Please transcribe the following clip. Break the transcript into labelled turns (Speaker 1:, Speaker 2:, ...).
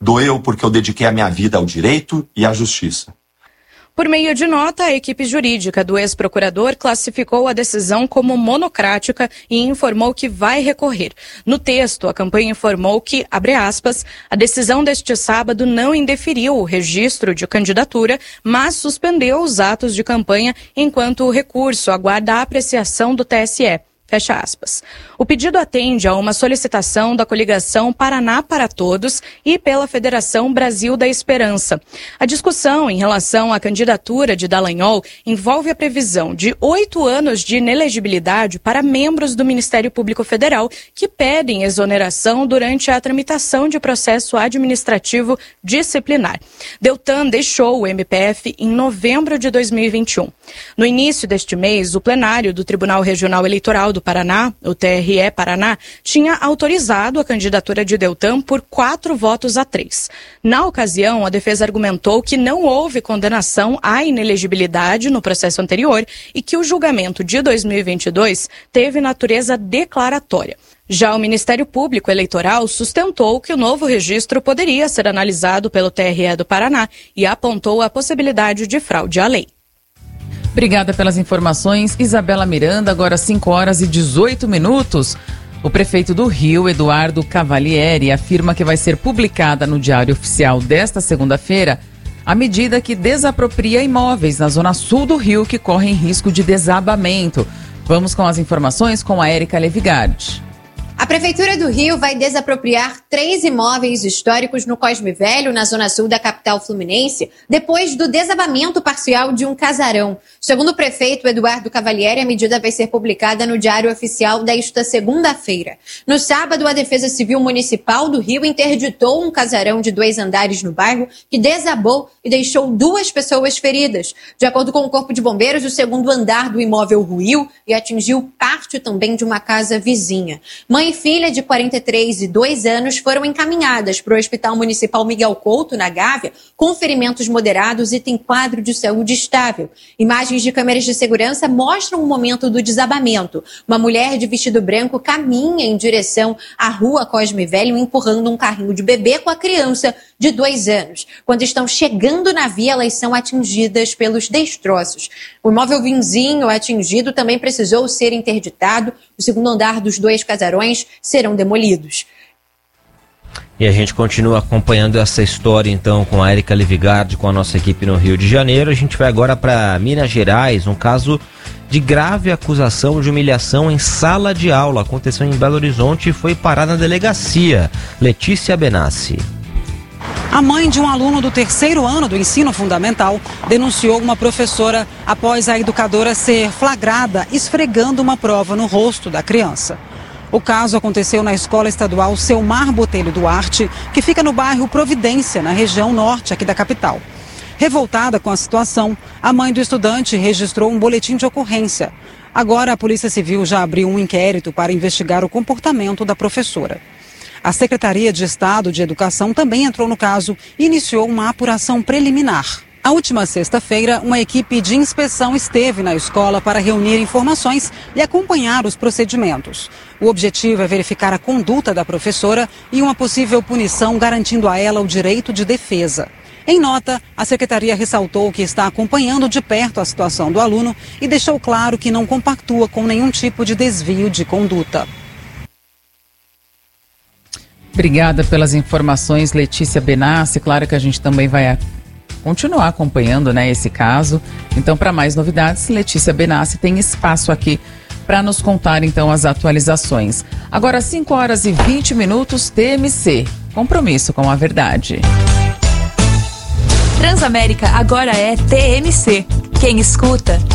Speaker 1: Doeu porque eu dediquei a minha vida ao direito e à justiça.
Speaker 2: Por meio de nota, a equipe jurídica do ex-procurador classificou a decisão como monocrática e informou que vai recorrer. No texto, a campanha informou que, abre aspas, a decisão deste sábado não indeferiu o registro de candidatura, mas suspendeu os atos de campanha enquanto o recurso aguarda a apreciação do TSE. Fecha aspas. O pedido atende a uma solicitação da coligação Paraná para Todos e pela Federação Brasil da Esperança. A discussão em relação à candidatura de Dallagnol envolve a previsão de 8 anos de inelegibilidade para membros do Ministério Público Federal que pedem exoneração durante a tramitação de processo administrativo disciplinar. Deltan deixou o MPF em novembro de 2021. No início deste mês, o plenário do Tribunal Regional Eleitoral do Paraná, o TRE Paraná, tinha autorizado a candidatura de Deltan por 4-3. Na ocasião, a defesa argumentou que não houve condenação à inelegibilidade no processo anterior e que o julgamento de 2022 teve natureza declaratória. Já o Ministério Público Eleitoral sustentou que o novo registro poderia ser analisado pelo TRE do Paraná e apontou a possibilidade de fraude à lei.
Speaker 3: Obrigada pelas informações, Isabela Miranda. Agora 5h18. O prefeito do Rio, Eduardo Cavalieri, afirma que vai ser publicada no Diário Oficial desta segunda-feira a medida que desapropria imóveis na zona sul do Rio que correm risco de desabamento. Vamos com as informações com a Érica Levigardi.
Speaker 4: A Prefeitura do Rio vai desapropriar 3 imóveis históricos no Cosme Velho, na zona sul da capital fluminense, depois do desabamento parcial de um casarão. Segundo o prefeito Eduardo Cavalieri, a medida vai ser publicada no Diário Oficial desta segunda-feira. No sábado, a Defesa Civil Municipal do Rio interditou um casarão de 2 andares no bairro que desabou e deixou 2 pessoas feridas. De acordo com o Corpo de Bombeiros, o segundo andar do imóvel ruiu e atingiu parte também de uma casa vizinha. Mãe e filha de 43 e 2 anos foram encaminhadas para o Hospital Municipal Miguel Couto, na Gávea, com ferimentos moderados e tem quadro de saúde estável. Imagens de câmeras de segurança mostram o momento do desabamento. Uma mulher de vestido branco caminha em direção à rua Cosme Velho, empurrando um carrinho de bebê com a criança de 2 anos. Quando estão chegando na via, elas são atingidas pelos destroços. O imóvel vizinho atingido também precisou ser interditado. O segundo andar dos 2 casarões serão demolidos.
Speaker 5: E a gente continua acompanhando essa história então com a Érica Levigardi, com a nossa equipe no Rio de Janeiro. A gente vai agora para Minas Gerais, um caso de grave acusação de humilhação em sala de aula. Aconteceu em Belo Horizonte e foi parar na delegacia. Letícia Benassi.
Speaker 6: A mãe de um aluno do 3º ano do ensino fundamental denunciou uma professora após a educadora ser flagrada esfregando uma prova no rosto da criança. O caso aconteceu na Escola Estadual Selmar Botelho Duarte, que fica no bairro Providência, na região norte aqui da capital. Revoltada com a situação, a mãe do estudante registrou um boletim de ocorrência. Agora a Polícia Civil já abriu um inquérito para investigar o comportamento da professora. A Secretaria de Estado de Educação também entrou no caso e iniciou uma apuração preliminar. A última sexta-feira, uma equipe de inspeção esteve na escola para reunir informações e acompanhar os procedimentos. O objetivo é verificar a conduta da professora e uma possível punição, garantindo a ela o direito de defesa. Em nota, a Secretaria ressaltou que está acompanhando de perto a situação do aluno e deixou claro que não compactua com nenhum tipo de desvio de conduta.
Speaker 3: Obrigada pelas informações, Letícia Benassi. Claro que a gente também vai continuar acompanhando, né, esse caso. Então, para mais novidades, Letícia Benassi tem espaço aqui para nos contar, então, as atualizações. Agora, 5h20, TMC. Compromisso com a verdade.
Speaker 7: Transamérica agora é TMC. Quem escuta,